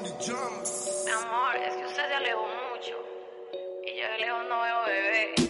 Mi amor, es que usted se alejó mucho. Y yo de lejos no veo bebé.